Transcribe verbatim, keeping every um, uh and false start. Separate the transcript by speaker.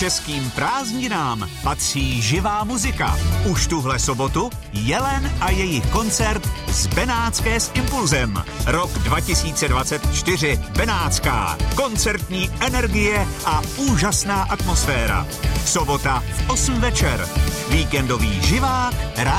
Speaker 1: Českým prázdninám patří živá muzika. Už tuhle sobotu Jelen a jejich koncert z Benátské s Impulzem. Rok dva tisíce dvacet čtyři. Benátská. Koncertní energie a úžasná atmosféra. Sobota v osm večer. Víkendový živák Rádia